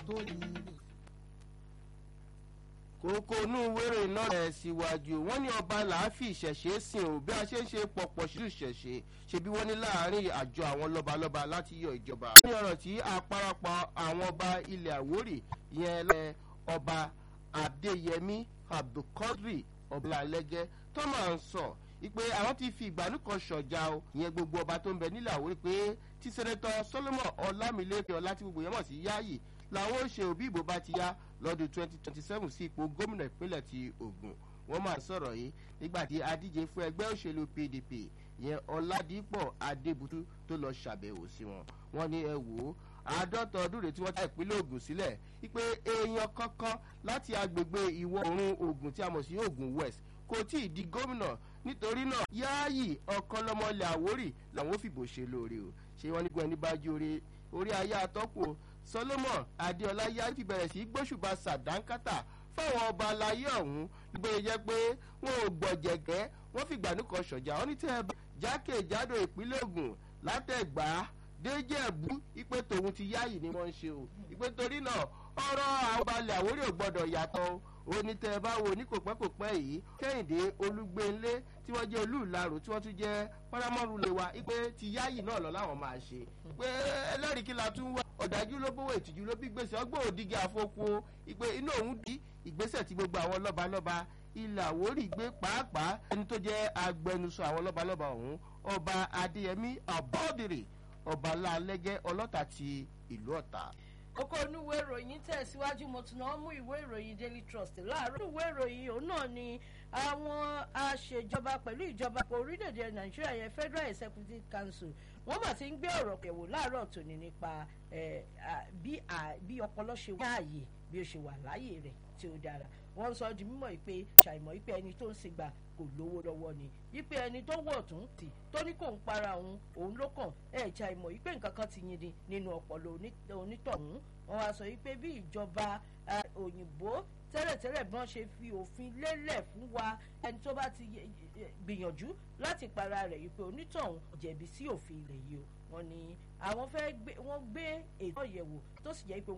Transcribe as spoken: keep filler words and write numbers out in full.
tó yí. kókó inú wéré iná rẹ̀ síwájú wọ́n ní ọba làáfì ìṣẹ̀ṣe sìn ò bí a ṣe ń ṣe pọ̀pọ̀ sí ìṣẹ̀ṣe ṣe bí wọ́n ní láàárín àjọ àwọn lọ́balọ́ba láti yọ ìjọba. wọ́n ní ọ̀rọ̀ tí àparapọ̀ àwọn ọba ilẹ̀ Àwórì yẹn lẹ́ ọba Adéyẹmí Abdulkadri Ọbalẹ́gẹ́ tó máa ń sọ ìpè àwọn ti fi ìgbàanú kan ṣọ̀jà o ìyẹn gbogbo ọba tó ń bẹ nílẹ̀ Àwórì pé tí sẹ́nẹ́tọ̀ Solomon Ọlámilékan ọlá tí gbogbo yẹn mọ̀ sí Yáyì làwọn ó ṣe òbí ìbò bá ti yá lọ́dún twenty twenty seven sí ipò gómìnà ìpínlẹ̀ ti Ògùn. wọ́n máa sọ̀rọ̀ yìí nígbà tí adíje fún ẹgbẹ́ òṣèlú P D P yẹn Ọládìpọ̀ Adébútú tó lọ ṣàbẹ̀wò sí wọn. wọ́n ní ẹ wò ó àádọ́ta ọdún rèé tí wọ́n dá ìpínlẹ̀ Ògùn sílẹ̀ wípé èèyàn kankan láti agbègbè ìwọ̀ oòrùn Ògùn tí a mọ̀ sí Ògùn West kò tí ì di gómìnà nítorí náà Yáàyì ọ̀kan lọ́mọ ilẹ̀ Àwórì làwọn ò fìbò ṣe lóore o. ṣé wọ́n ní gbọ́n ẹni bá jí orí orí ayé atọ́kùn Solomon Adéọlá Yáàyì ti bẹ̀rẹ̀ sí gbóṣùbà sàdánkátà fáwọn ọba aláyé ọ̀hún nígbà yẹn jẹ́ pé wọn ò gbọ̀jẹ̀gẹ́ wọ́n fìgbàanú kan ṣọ̀jà wọ́n ní tẹ́ ẹ bá jákèjádò ìpínlẹ̀ Ògùn látẹ̀gbá déjẹ̀bú ìpè tòun ti Yáàyì ni wọ́n ń ṣe o ìpè torí náà ọ̀rọ̀ àwọn ọba ilẹ̀ Àwórì ò gbọ́dọ̀ yàtọ̀ ó ní tẹ́ ẹ bá wo ní kò pẹ́ kò pẹ́ yìí Kẹ́hìndé Olúgbénlé tí wọ́n jẹ́ olúùlarò tí wọ́n tún jẹ́ párámọ́rùlé wa ìpè ti Yáàyì náà lọ láwọn máa ṣe pé ẹlẹ́rìí kí la tún wá ọ̀dájú ló bówó ìtìjú ló bí gbèsè ọgbọ́n òdìgí àfọkù ìpè inú òun di ìgbésẹ̀ tí gbogbo àwọn lọ́balọ́ba ilẹ̀ Àwórì gbé pàápàá ẹni tó jẹ́ agbẹnusọ àwọn lọ́balọ́ba ọ̀hún ọba Adéyẹmí Abọ́dìrì ọba Ọbalẹ́gẹ́ ọlọ́ta ti ìlú Ọ̀tà. oko oníwèé ìròyìn tẹ̀síwájú mo tún náà mú ìwé ìròyìn Daily Trust láàárọ̀ ìwé ìròyìn òun náà ni àwọn aṣèjọba pẹ̀lú ìjọba orílẹ̀-èdè Nàìjíríà yẹn Federal Executive Council wọ́n mà ti ń gbé ọ̀rọ̀ kẹ̀wò láàárọ̀ tòní nípa bí ọpọlọ ṣe wà láàyè bí ó ṣe wà láàyè rẹ̀ tí ó dára. wọ́n sọ di mímọ̀ pé ṣàìmọ̀ pé ẹni tó ń ṣègbà kò lówó lọ́wọ́ ni wípé ẹni tó wọ̀ tún tì tó ní kò ń para òun òun ló kàn ẹ̀ ṣàìmọ̀ wípé nǹkan kan ti yin ni nínú ọpọlọ onítọ̀hún. wọ́n wá sọ wípé bí ìjọba òyìnbó tẹ́lẹ̀tẹ́lẹ̀ bí wọ́n ṣe fi òfin lélẹ̀ fún wa ẹni tó bá ti gbìyànjú láti para rẹ̀ wípé onítọ̀hún jẹ̀bi sí òfin ilẹ̀ yìí o. wọ́n ní àwọn fẹ́ gbé wọ́n gbé ètò ìyẹ̀wò tó sì jẹ́ pé